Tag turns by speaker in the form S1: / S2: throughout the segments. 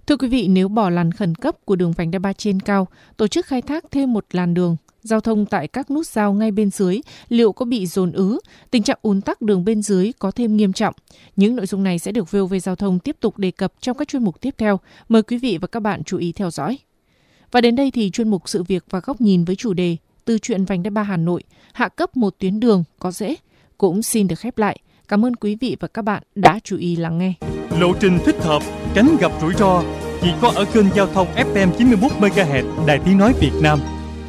S1: Thưa quý vị, nếu bỏ làn khẩn cấp của đường vành đai 3 trên cao, tổ chức khai thác thêm một làn đường, giao thông tại các nút giao ngay bên dưới liệu có bị dồn ứ, tình trạng ùn tắc đường bên dưới có thêm nghiêm trọng? Những nội dung này sẽ được VOV Giao thông tiếp tục đề cập trong các chuyên mục tiếp theo. Mời quý vị và các bạn chú ý theo dõi. Và đến đây thì chuyên mục Sự việc và góc nhìn với chủ đề Từ chuyện vành đai 3 Hà Nội, hạ cấp một tuyến đường có dễ cũng xin được khép lại. Cảm ơn quý vị và các bạn đã chú ý lắng nghe.
S2: Lộ trình thích hợp, tránh gặp rủi ro chỉ có ở kênh giao thông FM 91 MHz Đài Tiếng nói Việt Nam.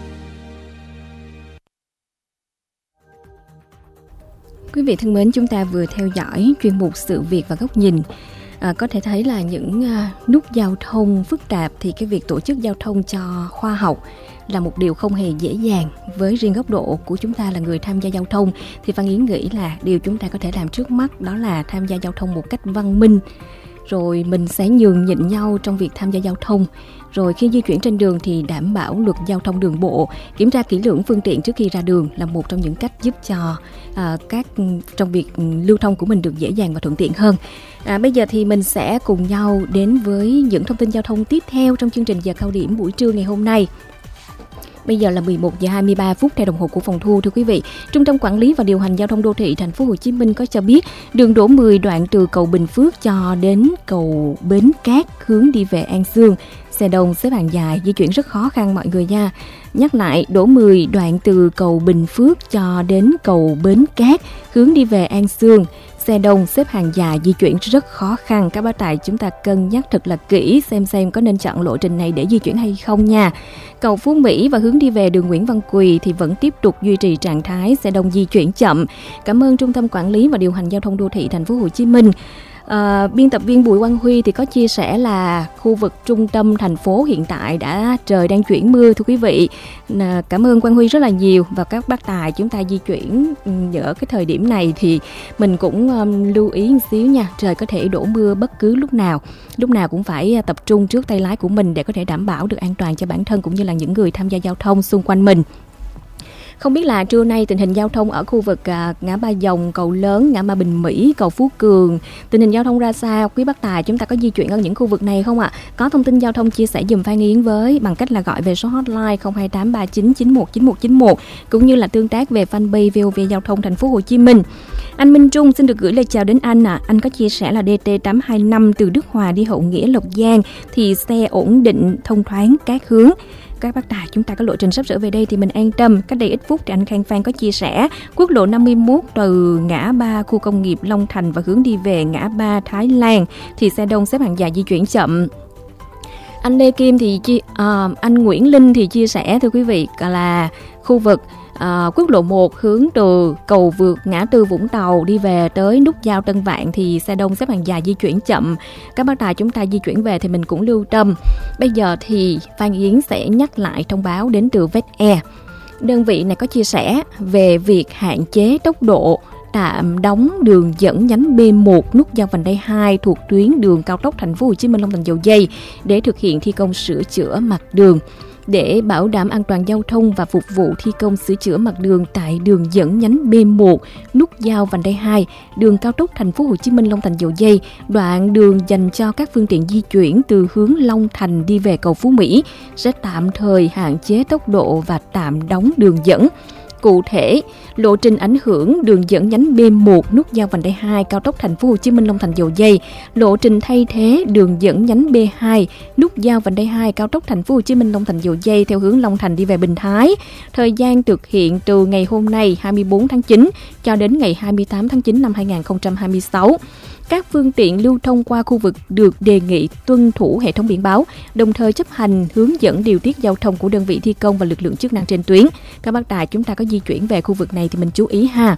S3: Quý vị thân mến, chúng ta vừa theo dõi chuyên mục Sự việc và góc nhìn. Có thể thấy là những nút giao thông phức tạp thì cái việc tổ chức giao thông cho khoa học là một điều không hề dễ dàng. Với riêng góc độ của chúng ta là người tham gia giao thông thì Phan Yến nghĩ là điều chúng ta có thể làm trước mắt đó là tham gia giao thông một cách văn minh. Rồi mình sẽ nhường nhịn nhau trong việc tham gia giao thông. Rồi khi di chuyển trên đường thì đảm bảo luật giao thông đường bộ, kiểm tra kỹ lưỡng phương tiện trước khi ra đường là một trong những cách giúp cho trong việc lưu thông của mình được dễ dàng và thuận tiện hơn. Bây giờ thì mình sẽ cùng nhau đến với những thông tin giao thông tiếp theo trong chương trình giờ cao điểm buổi trưa ngày hôm nay. Bây giờ là 11 giờ 23 phút theo đồng hồ của phòng thu. Thưa quý vị, Trung tâm Quản lý và Điều hành Giao thông Đô thị Thành phố Hồ Chí Minh có cho biết đường Đỗ 10 đoạn từ cầu Bình Phước cho đến cầu Bến Cát hướng đi về An Xương, xe đông xếp hàng dài, di chuyển rất khó khăn mọi người nha. Nhắc lại, Đỗ 10 đoạn từ cầu Bình Phước cho đến cầu Bến Cát hướng đi về An Xương, xe đông xếp hàng dài, di chuyển rất khó khăn. Các bác tài chúng ta cân nhắc thật là kỹ xem có nên chọn lộ trình này để di chuyển hay không nha. Cầu Phú Mỹ và hướng đi về đường Nguyễn Văn Quỳ thì vẫn tiếp tục duy trì trạng thái xe đông di chuyển chậm. Cảm ơn Trung tâm Quản lý và Điều hành Giao thông Đô thị Thành phố Hồ Chí Minh. Biên tập viên Bùi Quang Huy thì có chia sẻ là khu vực trung tâm thành phố hiện tại trời đang chuyển mưa thưa quý vị. Cảm ơn Quang Huy rất là nhiều. Và các bác tài chúng ta di chuyển ở cái thời điểm này thì mình cũng lưu ý một xíu nha. Trời có thể đổ mưa bất cứ lúc nào cũng phải tập trung trước tay lái của mình để có thể đảm bảo được an toàn cho bản thân cũng như là những người tham gia giao thông xung quanh mình. Không biết là trưa nay tình hình giao thông ở khu vực ngã ba Dòng, cầu Lớn, ngã ba Bình Mỹ, cầu Phú Cường, tình hình giao thông ra sao? Quý bác tài chúng ta có di chuyển ở những khu vực này không ạ? Có thông tin giao thông chia sẻ dùm Phan Yến với bằng cách là gọi về số hotline 02839919191 cũng như là tương tác về fanpage VOV Giao thông Thành phố Hồ Chí Minh. Anh Minh Trung xin được gửi lời chào đến anh ạ. Anh có chia sẻ là DT825 từ Đức Hòa đi Hậu Nghĩa, Lộc Giang thì xe ổn định, thông thoáng các hướng. Các bác tài chúng ta có lộ trình sắp sửa về đây thì mình an tâm. Cách đây ít phút thì anh Khang Phan có chia sẻ quốc lộ 51 từ ngã ba khu công nghiệp Long Thành và hướng đi về ngã ba Thái Lan thì xe đông xếp hàng dài, di chuyển chậm. Anh Lê Kim thì anh Nguyễn Linh thì chia sẻ thưa quý vị là khu vực quốc lộ 1 hướng từ cầu vượt ngã tư Vũng Tàu đi về tới nút giao Tân Vạn thì xe đông xếp hàng dài, di chuyển chậm. Các bác tài chúng ta di chuyển về thì mình cũng lưu tâm. Bây giờ thì Phan Yến sẽ nhắc lại thông báo đến từ VetAir. Đơn vị này có chia sẻ về việc hạn chế tốc độ tạm đóng đường dẫn nhánh B1 nút giao vành đai 2 thuộc tuyến đường cao tốc Thành phố Hồ Chí Minh Long Thành Dầu Giây để thực hiện thi công sửa chữa mặt đường. Để bảo đảm an toàn giao thông và phục vụ thi công sửa chữa mặt đường tại đường dẫn nhánh B1 nút giao vành đai 2 đường cao tốc Thành phố Hồ Chí Minh Long Thành Dầu Giây, đoạn đường dành cho các phương tiện di chuyển từ hướng Long Thành đi về cầu Phú Mỹ sẽ tạm thời hạn chế tốc độ và tạm đóng đường dẫn. Cụ thể, lộ trình ảnh hưởng đường dẫn nhánh B1 nút giao vành đai 2 cao tốc Thành phố Hồ Chí Minh Long Thành Dầu Giây, lộ trình thay thế đường dẫn nhánh B2 nút giao vành đai 2 cao tốc Thành phố Hồ Chí Minh Long Thành Dầu Giây theo hướng Long Thành đi về Bình Thái. Thời gian thực hiện từ ngày hôm nay 24 tháng 9 cho đến ngày 28 tháng 9 năm 2026. Các phương tiện lưu thông qua khu vực được đề nghị tuân thủ hệ thống biển báo, đồng thời chấp hành hướng dẫn điều tiết giao thông của đơn vị thi công và lực lượng chức năng trên tuyến. Các bác tài chúng ta có di chuyển về khu vực này thì mình chú ý ha.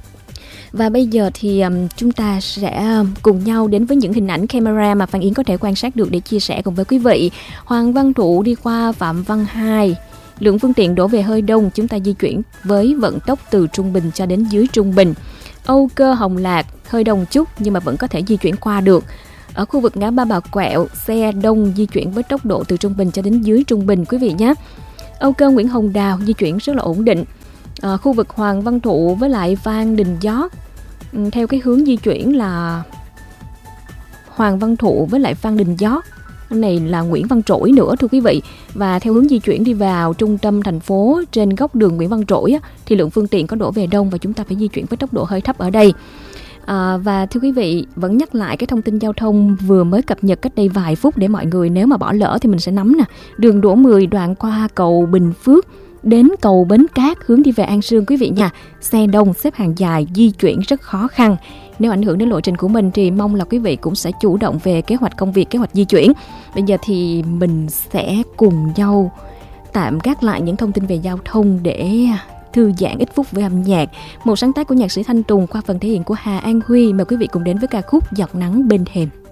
S3: Và bây giờ thì chúng ta sẽ cùng nhau đến với những hình ảnh camera mà Phan Yến có thể quan sát được để chia sẻ cùng với quý vị. Hoàng Văn Thụ đi qua Phạm Văn Hai. Lượng phương tiện đổ về hơi đông, chúng ta di chuyển với vận tốc từ trung bình cho đến dưới trung bình. Âu Cơ Hồng Lạc hơi đông chút nhưng mà vẫn có thể di chuyển qua được. Ở khu vực ngã ba Bà Quẹo, xe đông di chuyển với tốc độ từ trung bình cho đến dưới trung bình quý vị nhé. Âu Cơ Nguyễn Hồng Đào di chuyển rất là ổn định. Khu vực Hoàng Văn Thụ với lại Phan Đình Giót theo cái hướng di chuyển là Hoàng Văn Thụ với lại Phan Đình Giót này là Nguyễn Văn Trỗi nữa thưa quý vị. Và theo hướng di chuyển đi vào trung tâm thành phố trên góc đường Nguyễn Văn Trỗi thì lượng phương tiện có đổ về đông và chúng ta phải di chuyển với tốc độ hơi thấp ở đây. Và thưa quý vị, vẫn nhắc lại cái thông tin giao thông vừa mới cập nhật cách đây vài phút để mọi người nếu mà bỏ lỡ thì mình sẽ nắm nè. Đường Đỗ Mười đoạn qua cầu Bình Phước đến cầu Bến Cát hướng đi về An Sương quý vị nha. Xe đông, xếp hàng dài, di chuyển rất khó khăn. Nếu ảnh hưởng đến lộ trình của mình thì mong là quý vị cũng sẽ chủ động về kế hoạch công việc, kế hoạch di chuyển. Bây giờ thì mình sẽ cùng nhau tạm gác lại những thông tin về giao thông để thư giãn ít phút với âm nhạc. Một sáng tác của nhạc sĩ Thanh Tùng qua phần thể hiện của Hà An Huy. Mời quý vị cùng đến với ca khúc Giọt Nắng Bên Thềm.